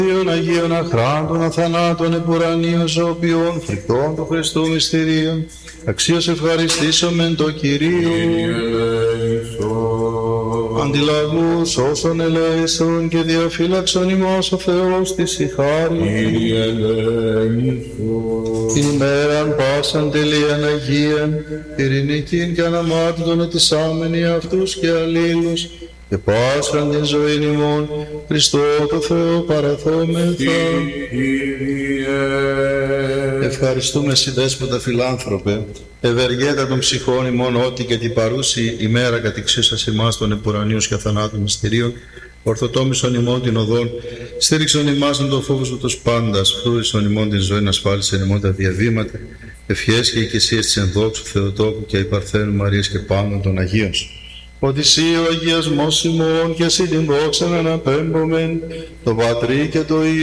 Αγίων αχράντων, αθανάτων, επουρανίων ζωοποιών, φρικτών του Χριστού μυστηρίων, αξίως ευχαριστήσομεν το Κυρίο. Αντιλαβούς όσων ελέησον και διαφύλαξον ημάς ο Θεός της η χάρη. Την ημέραν πάσαν τελείαν Αγίαν, ειρηνικήν και αναμάρτητον ετισάμενοι αυτούς και αλλήλους, και πάσχαν την ζωήν ημών, Χριστό το Θεό παραθόμεθα. Ευχαριστούμε Συ Δέσποτα φιλάνθρωπε, ευεργέτα των ψυχών ημών, ότι και την παρούση ημέρα κατηξίσας ημάς των επουρανίους και αθανάτων μυστηρίων, ορθοτόμησον ημών την οδόν, στήριξον ημάς τον το φόβο σου τους πάντας, φρούρισον ημών την ζωή, ασφάλισαν ημών τα διαβήματα, ευχές και οικεσίες της ενδόξου Θεοτόκου και υπαρθένου Μαρίας και πάντων των Αγίων σου. Ότι Συ ο αγιασμός ημών και Συ την δόξαν αναπέμπομεν, το Πατρί και το Υιό